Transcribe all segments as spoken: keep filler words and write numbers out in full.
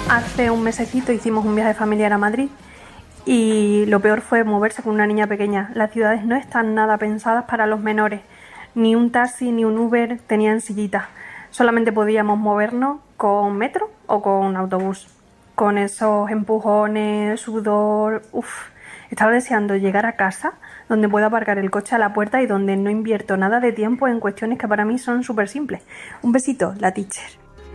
Hace un mesecito hicimos un viaje familiar a Madrid y lo peor fue moverse con una niña pequeña. Las ciudades no están nada pensadas para los menores. Ni un taxi ni un Uber tenían sillitas. Solamente podíamos movernos con metro o con autobús. Con esos empujones, sudor... Uf, estaba deseando llegar a casa donde pueda aparcar el coche a la puerta y donde no invierto nada de tiempo en cuestiones que para mí son súper simples. Un besito, la teacher.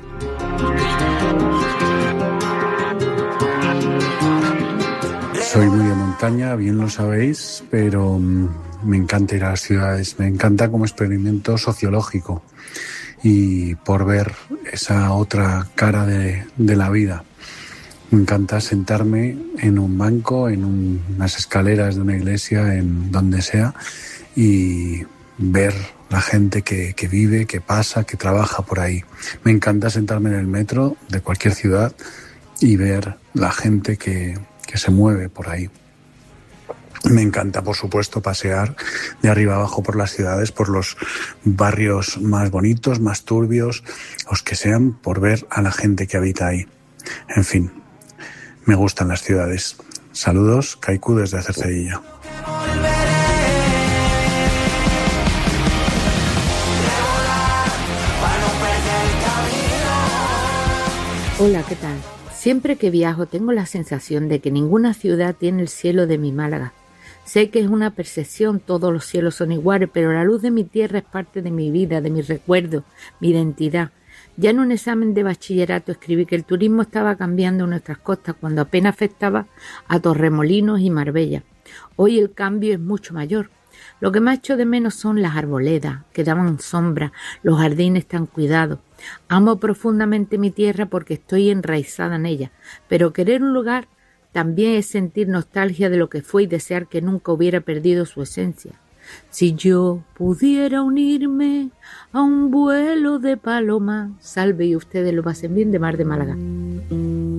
Soy muy de montaña, bien lo sabéis, pero mmm, me encanta ir a las ciudades, me encanta como experimento sociológico y por ver esa otra cara de, de la vida. Me encanta sentarme en un banco, en un, unas escaleras de una iglesia, en donde sea, y ver la gente que, que vive, que pasa, que trabaja por ahí. Me encanta sentarme en el metro de cualquier ciudad y ver la gente que, que se mueve por ahí. Me encanta, por supuesto, pasear de arriba abajo por las ciudades, por los barrios más bonitos, más turbios, los que sean, por ver a la gente que habita ahí. En fin, me gustan las ciudades. Saludos, Kaiku desde Cercedilla. Hola, ¿qué tal? Siempre que viajo tengo la sensación de que ninguna ciudad tiene el cielo de mi Málaga. Sé que es una percepción, todos los cielos son iguales, pero la luz de mi tierra es parte de mi vida, de mi recuerdo, mi identidad. Ya en un examen de bachillerato escribí que el turismo estaba cambiando en nuestras costas cuando apenas afectaba a Torremolinos y Marbella. Hoy el cambio es mucho mayor. Lo que más echo de menos son las arboledas, que daban sombra, los jardines tan cuidados. Amo profundamente mi tierra porque estoy enraizada en ella, pero querer un lugar también es sentir nostalgia de lo que fue y desear que nunca hubiera perdido su esencia. Si yo pudiera unirme a un vuelo de paloma, salve y ustedes lo pasen bien, de Mar de Málaga.